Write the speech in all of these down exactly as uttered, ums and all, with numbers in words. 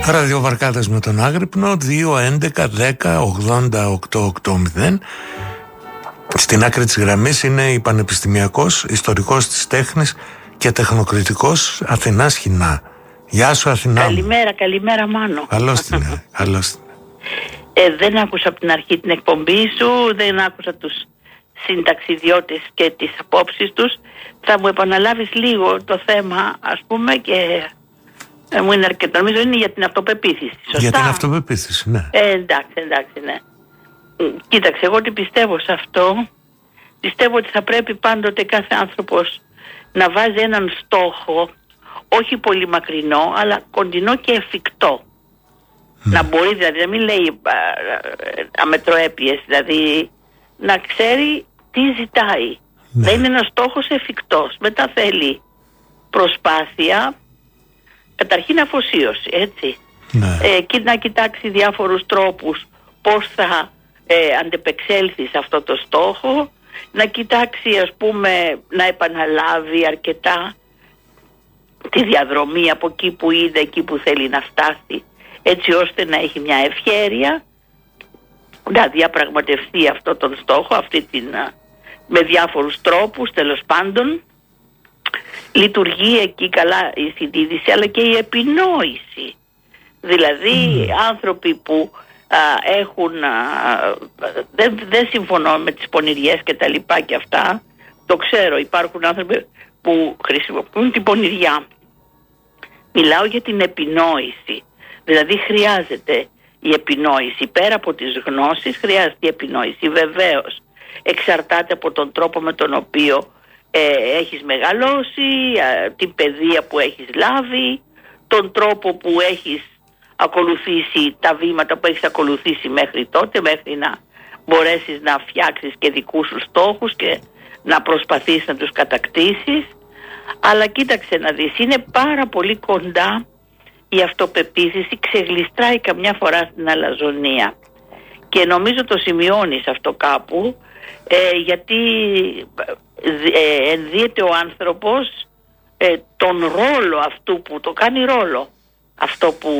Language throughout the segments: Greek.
Ραδιοβαρκάδες με τον Άγρυπνο, δύο έντεκα δέκα ογδόντα οκτώ ογδόντα. Στην άκρη της γραμμής είναι η πανεπιστημιακός, ιστορικός της τέχνης και τεχνοκριτικός Αθηνάς Χινά. Γεια σου Αθηνά. Καλημέρα, καλημέρα Μάνο. Καλώς την είναι, καλώς την είναι. Ε, δεν άκουσα από την αρχή την εκπομπή σου, δεν άκουσα τους συνταξιδιώτες και τις απόψεις τους. Θα μου επαναλάβεις λίγο το θέμα, ας πούμε, και ε, μου είναι αρκετό. Νομίζω είναι για την αυτοπεποίθηση, σωστά? Για την αυτοπεποίθηση, ναι. Ε, εντάξει, εντάξει, ναι. Κοίταξε, εγώ τι πιστεύω σε αυτό. Πιστεύω ότι θα πρέπει πάντοτε κάθε άνθρωπος να βάζει έναν στόχο, όχι πολύ μακρινό, αλλά κοντινό και εφικτό. Mm. Να μπορεί δηλαδή να μην λέει α, αμετροέπειες, δηλαδή να ξέρει τι ζητάει. Mm. Να είναι ένας στόχος εφικτός. Μετά θέλει προσπάθεια, καταρχήν αφοσίωση, έτσι. Mm. Ε, και να κοιτάξει διάφορους τρόπους πώς θα ε, αντεπεξέλθει σε αυτό το στόχο, να κοιτάξει, ας πούμε, να επαναλάβει αρκετά τη διαδρομή από εκεί που είναι, εκεί που θέλει να φτάσει, έτσι ώστε να έχει μια ευχέρεια να διαπραγματευτεί αυτό τον στόχο, αυτή την, με διάφορους τρόπους, τέλος πάντων. Λειτουργεί εκεί καλά η συνείδηση, αλλά και η επινόηση. Δηλαδή mm. άνθρωποι που α, έχουν α, δεν, δεν συμφωνώ με τις πονηριές και τα λοιπά και αυτά, το ξέρω, υπάρχουν άνθρωποι που χρησιμοποιούν την πονηριά. Μιλάω για την επινόηση. Δηλαδή χρειάζεται η επινόηση. Πέρα από τις γνώσεις χρειάζεται η επινόηση. Βεβαίως εξαρτάται από τον τρόπο με τον οποίο ε, έχεις μεγαλώσει, ε, την παιδεία που έχεις λάβει, τον τρόπο που έχεις ακολουθήσει, τα βήματα που έχεις ακολουθήσει μέχρι τότε, μέχρι να μπορέσεις να φτιάξεις και δικούς σου στόχους και να προσπαθείς να τους κατακτήσεις. Αλλά κοίταξε να δεις, είναι πάρα πολύ κοντά η αυτοπεποίθηση, ξεγλιστράει καμιά φορά στην αλαζονία. Και νομίζω το σημειώνεις αυτό κάπου, ε, γιατί ε, ενδύεται ο άνθρωπος ε, τον ρόλο αυτού που το κάνει ρόλο. Αυτό που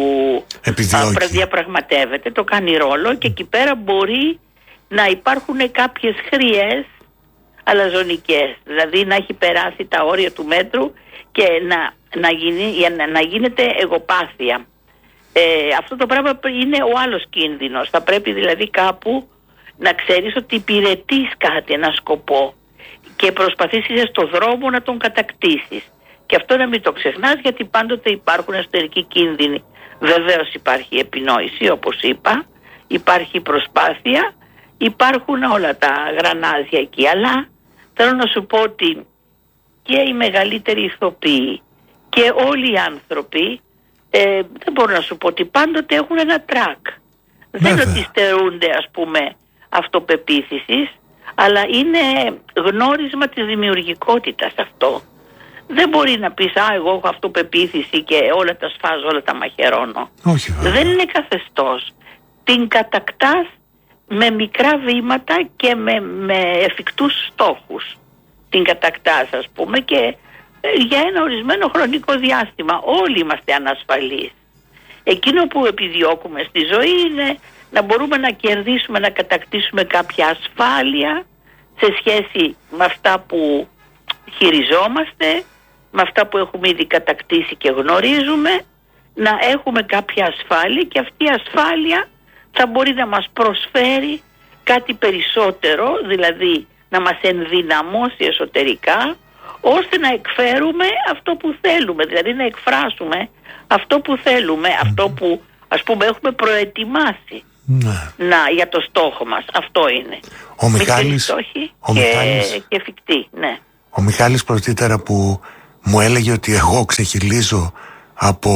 α, διαπραγματεύεται, το κάνει ρόλο, και εκεί πέρα μπορεί να υπάρχουν κάποιες χρειές αλαζονικές, δηλαδή να έχει περάσει τα όρια του μέτρου και να, να, γίνει, να, να γίνεται εγωπάθεια. Ε, αυτό το πράγμα είναι ο άλλος κίνδυνος. Θα πρέπει δηλαδή κάπου να ξέρεις ότι υπηρετείς κάτι, ένα σκοπό, και προσπαθείς στο δρόμο να τον κατακτήσεις. Και αυτό να μην το ξεχνάς, γιατί πάντοτε υπάρχουν εσωτερικοί κίνδυνοι. Βεβαίως υπάρχει επινόηση, όπως είπα, υπάρχει προσπάθεια, υπάρχουν όλα τα γρανάζια εκεί, αλλά θέλω να σου πω ότι και οι μεγαλύτεροι ηθοποιοί και όλοι οι άνθρωποι ε, δεν μπορώ να σου πω ότι πάντοτε έχουν ένα τρακ. Δεν είναι ότι στερούνται, ας πούμε, αυτοπεποίθησης, αλλά είναι γνώρισμα της δημιουργικότητας αυτό. Δεν μπορεί να πεις, α, εγώ έχω αυτοπεποίθηση και όλα τα σφάζω, όλα τα μαχαιρώνω. Όχι, δεν είναι καθεστώς. Την κατακτάς με μικρά βήματα και με, με εφικτούς στόχους. Την κατακτάς, ας πούμε, και για ένα ορισμένο χρονικό διάστημα. Όλοι είμαστε ανασφαλείς. Εκείνο που επιδιώκουμε στη ζωή είναι να μπορούμε να κερδίσουμε, να κατακτήσουμε κάποια ασφάλεια σε σχέση με αυτά που χειριζόμαστε, με αυτά που έχουμε ήδη κατακτήσει και γνωρίζουμε, να έχουμε κάποια ασφάλεια, και αυτή η ασφάλεια θα μπορεί να μας προσφέρει κάτι περισσότερο, δηλαδή να μας ενδυναμώσει εσωτερικά, ώστε να εκφέρουμε αυτό που θέλουμε, δηλαδή να εκφράσουμε αυτό που θέλουμε, mm. αυτό που, ας πούμε, έχουμε προετοιμάσει mm. να, για το στόχο μας. Αυτό είναι. Ο Μιχάλης, στόχοι ο και, Μιχάλης, και εφικτή, ναι. Ο Μιχάλης πρωτήτερα που μου έλεγε ότι εγώ ξεχυλίζω από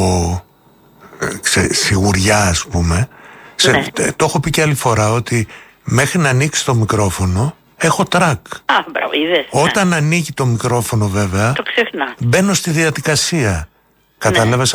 ε, ξε, σιγουριά, ας πούμε, σε, ναι. ε, το έχω πει και άλλη φορά, ότι μέχρι να ανοίξει το μικρόφωνο έχω τρακ. Α, μπράβο, είδες. Όταν ναι. ανοίγει το μικρόφωνο, βέβαια, το ξεχνά. Μπαίνω στη διαδικασία. Κατάλαβες.